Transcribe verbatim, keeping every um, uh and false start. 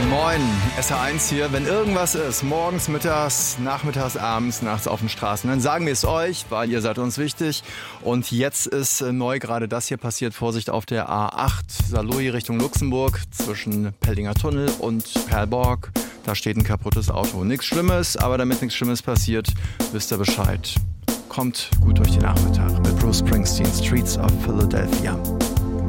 Moin, S H eins hier. Wenn irgendwas ist, morgens, mittags, nachmittags, abends, nachts auf den Straßen, dann sagen wir es euch, weil ihr seid uns wichtig. Und jetzt ist neu gerade das hier passiert. Vorsicht auf der A acht, Saarlouis Richtung Luxemburg, zwischen Peldinger Tunnel und Perlborg. Da steht ein kaputtes Auto. Nichts Schlimmes, aber damit nichts Schlimmes passiert, wisst ihr Bescheid. Kommt gut durch den Nachmittag mit Bruce Springsteen, Streets of Philadelphia.